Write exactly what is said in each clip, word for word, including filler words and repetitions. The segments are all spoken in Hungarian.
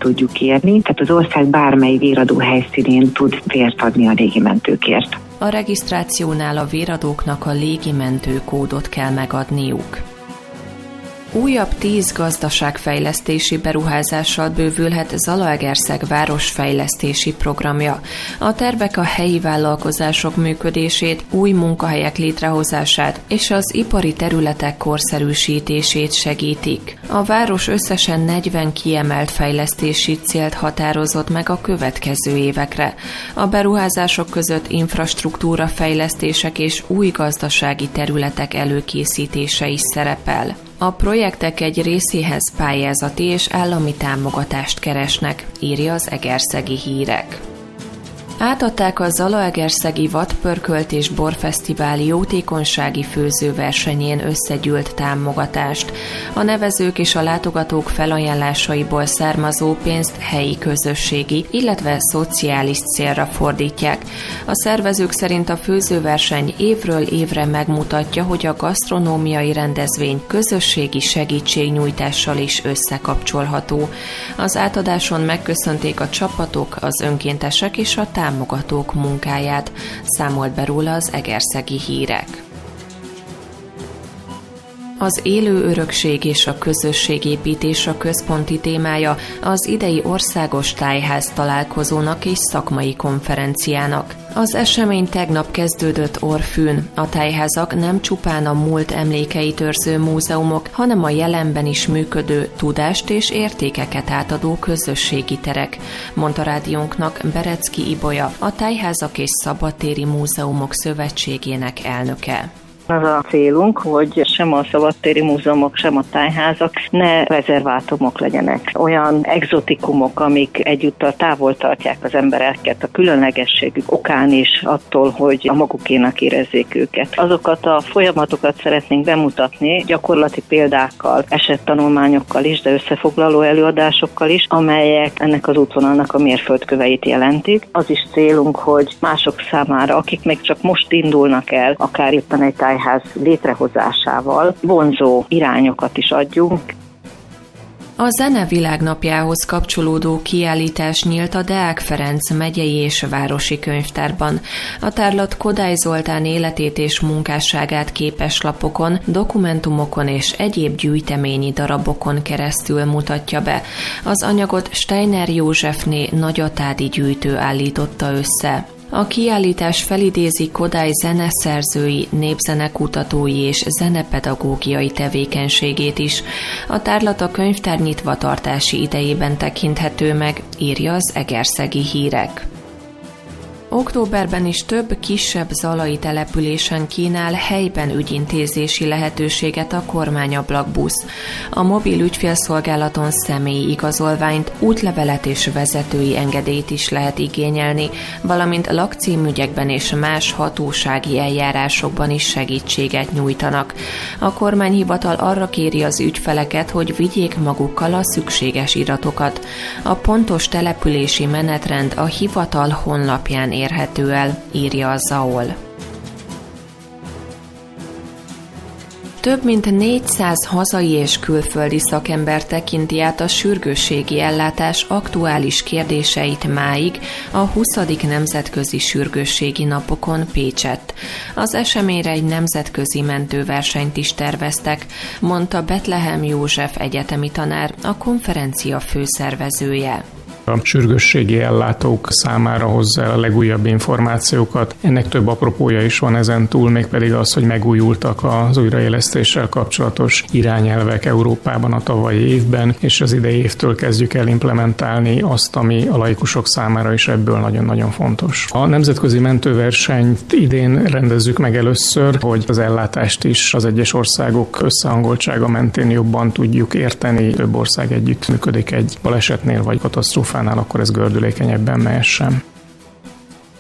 tudjuk kérni, tehát az ország bármely véradó helyszínén tud vért adni a légimentőkért. A regisztrációnál a véradóknak a légimentőkódot kell megadniuk. Újabb tíz gazdaságfejlesztési beruházással bővülhet Zalaegerszeg városfejlesztési programja. A tervek a helyi vállalkozások működését, új munkahelyek létrehozását és az ipari területek korszerűsítését segítik. A város összesen negyven kiemelt fejlesztési célt határozott meg a következő évekre. A beruházások között infrastruktúra fejlesztések és új gazdasági területek előkészítése is szerepel. A projektek egy részéhez pályázati és állami támogatást keresnek, írja az Egerszegi Hírek. Átadták a Zalaegerszegi Vadpörkölt és Borfesztivál jótékonysági főzőversenyén összegyűlt támogatást. A nevezők és a látogatók felajánlásaiból származó pénzt helyi közösségi, illetve szociális célra fordítják. A szervezők szerint a főzőverseny évről évre megmutatja, hogy a gasztronómiai rendezvény közösségi segítségnyújtással is összekapcsolható. Az átadáson megköszönték a csapatok, az önkéntesek és a támogatók munkáját, számolt be róla az Egerszegi Hírek. Az élő örökség és a közösségépítés a központi témája az idei országos tájház találkozónak és szakmai konferenciának. Az esemény tegnap kezdődött Orfűn. A tájházak nem csupán a múlt emlékeit őrző múzeumok, hanem a jelenben is működő tudást és értékeket átadó közösségi terek, mondta rádiónknak Berecki Ibolya, a Tájházak és Szabadtéri Múzeumok Szövetségének elnöke. Az a célunk, hogy sem a szabadtéri múzeumok, sem a tájházak ne rezervátumok legyenek. Olyan egzotikumok, amik egyúttal távol tartják az embereket a különlegességük okán is attól, hogy a magukénak érezzék őket. Azokat a folyamatokat szeretnénk bemutatni gyakorlati példákkal, esettanulmányokkal is, de összefoglaló előadásokkal is, amelyek ennek az útvonalnak a mérföldköveit jelentik. Az is célunk, hogy mások számára, akik még csak most indulnak el, akár éppen egy tájház létrehozásával vonzó irányokat is adjunk. A Zene Világnapjához kapcsolódó kiállítás nyílt a Deák Ferenc megyei és városi könyvtárban. A tárlat Kodály Zoltán életét és munkásságát képeslapokon, dokumentumokon és egyéb gyűjteményi darabokon keresztül mutatja be. Az anyagot Steiner Józsefné nagyatádi gyűjtő állította össze. A kiállítás felidézi Kodály zeneszerzői, népzenekutatói és zenepedagógiai tevékenységét is. A tárlat a könyvtár nyitvatartási idejében tekinthető meg, írja az Egerszegi Hírek. Októberben is több kisebb zalai településen kínál helyben ügyintézési lehetőséget a kormányablakbusz. A mobil ügyfélszolgálaton személyi igazolványt, útlevelet és vezetői engedélyt is lehet igényelni, valamint lakcímügyekben és más hatósági eljárásokban is segítséget nyújtanak. A kormányhivatal arra kéri az ügyfeleket, hogy vigyék magukkal a szükséges iratokat. A pontos települési menetrend a hivatal honlapján érhető el, írja a zé á o el. Több mint négyszáz hazai és külföldi szakember tekinti át a sürgősségi ellátás aktuális kérdéseit máig a huszadik nemzetközi sürgősségi napokon Pécsett. Az eseményre egy nemzetközi mentőversenyt is terveztek, mondta Betlehem József egyetemi tanár, a konferencia főszervezője. A sürgősségi ellátók számára hozza el a legújabb információkat. Ennek több apropója is van ezen túl, mégpedig az, hogy megújultak az újraélesztéssel kapcsolatos irányelvek Európában a tavalyi évben, és az idei évtől kezdjük el implementálni azt, ami a laikusok számára is ebből nagyon-nagyon fontos. A nemzetközi mentőversenyt idén rendezzük meg először, hogy az ellátást is az egyes országok összehangoltsága mentén jobban tudjuk érteni. Több ország együttműködik egy balesetnél vagy katasztrófánál, akkor ez gördülékenyebben mehessen.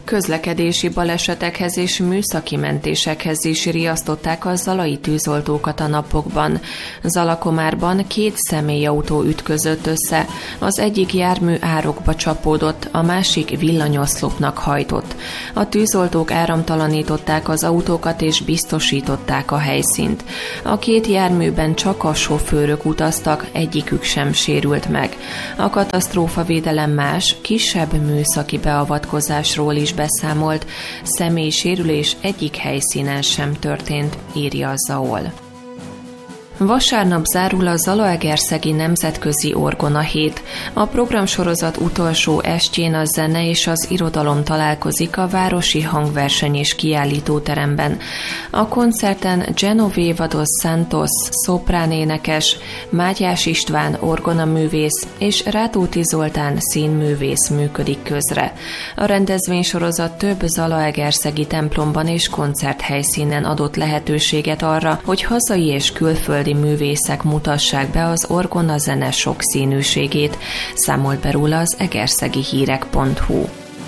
Közlekedési balesetekhez és műszaki mentésekhez is riasztották a zalai tűzoltókat a napokban. Zalakomárban két személyautó ütközött össze, az egyik jármű árokba csapódott, a másik villanyoszlopnak hajtott. A tűzoltók áramtalanították az autókat és biztosították a helyszínt. A két járműben csak a sofőrök utaztak, egyikük sem sérült meg. A katasztrófavédelem más, kisebb műszaki beavatkozásról is beszámolt, személyi sérülés egyik helyszínen sem történt, írja a zé á o el. Vasárnap zárul a Zalaegerszegi Nemzetközi Orgona Hét. A programsorozat utolsó estjén a zene és az irodalom találkozik a Városi Hangverseny és Kiállítóteremben. A koncerten Genoveva dos Santos szopránénekes, Mátyás István orgonaművész és Rátóti Zoltán színművész működik közre. A rendezvénysorozat több zalaegerszegi templomban és koncerthelyszínen adott lehetőséget arra, hogy hazai és külföldi művészek mutassák be az orgona zene sokszínűségét, számolt be róla az egerszegi hírek pont hu.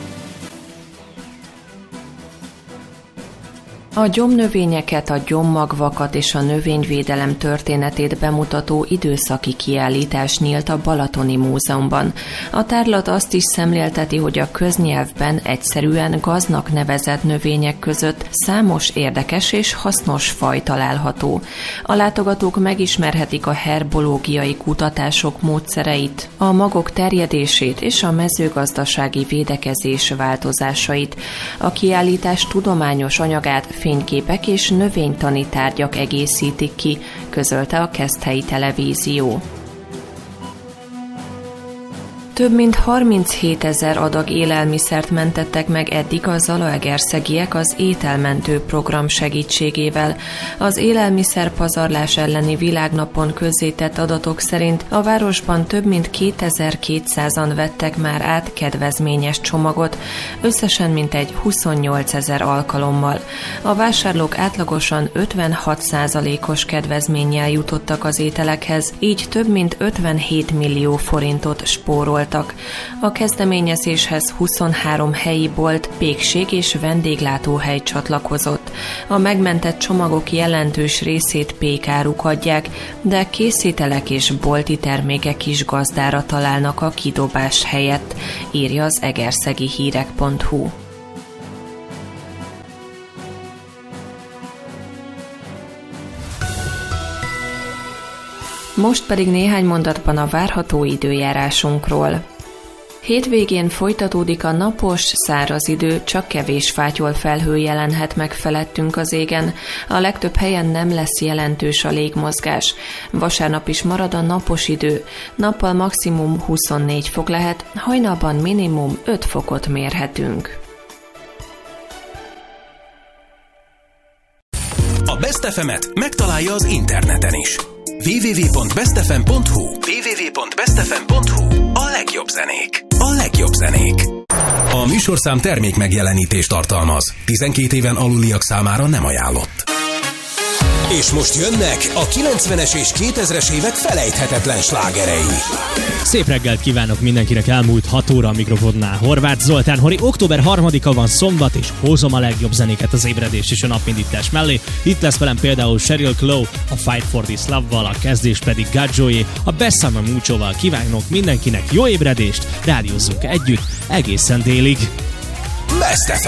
A gyomnövényeket, a gyommagvakat és a növényvédelem történetét bemutató időszaki kiállítás nyílt a Balatoni Múzeumban. A tárlat azt is szemlélteti, hogy a köznyelvben egyszerűen gaznak nevezett növények között számos érdekes és hasznos faj található. A látogatók megismerhetik a herbológiai kutatások módszereit, a magok terjedését és a mezőgazdasági védekezés változásait. A kiállítás tudományos anyagát fényképek és növénytani tárgyak egészítik ki, közölte a Keszthelyi Televízió. Több mint harminchétezer adag élelmiszert mentettek meg eddig a zalaegerszegiek az ételmentő program segítségével. Az élelmiszerpazarlás elleni világnapon közzétett adatok szerint a városban több mint kétezer-kétszázan vettek már át kedvezményes csomagot, összesen mintegy huszonnyolcezer alkalommal. A vásárlók átlagosan ötvenhat százalékos kedvezménnyel jutottak az ételekhez, így több mint ötvenhét millió forintot spóroltak. A kezdeményezéshez huszonhárom helyi bolt, pékség és vendéglátóhely csatlakozott. A megmentett csomagok jelentős részét pékáruk adják, de készételek és bolti termékek is gazdára találnak a kidobás helyett, írja az egerszegi hírek pont hu. Most pedig néhány mondatban a várható időjárásunkról. Hétvégén folytatódik a napos, száraz idő, csak kevés fátyol felhő jelenhet meg felettünk az égen. A legtöbb helyen nem lesz jelentős a légmozgás. Vasárnap is marad a napos idő. Nappal maximum huszonnégy fok lehet, hajnalban minimum öt fokot mérhetünk. A Best ef emet megtalálja az interneten is. double-u double-u double-u pont best f m pont hu double-u double-u double-u pont best f m pont hu A legjobb zenék. A legjobb zenék. A műsorszám termék megjelenítést tartalmaz. tizenkét éven aluliak számára nem ajánlott. És most jönnek a kilencvenes és kétezres évek felejthetetlen slágerei. Szép reggelt kívánok mindenkinek, elmúlt hat óra a mikrofonnál Horváth Zoltán Hori. október harmadika van szombat, és hozom a legjobb zenéket az ébredés és a napindítás mellé. Itt lesz velem például Sheryl Crow, a Fight for This Love-val, a kezdés pedig Gadjoé, a Best Summer Mucho-val. Kívánok mindenkinek jó ébredést, rádiózzunk együtt egészen délig. Best ef em.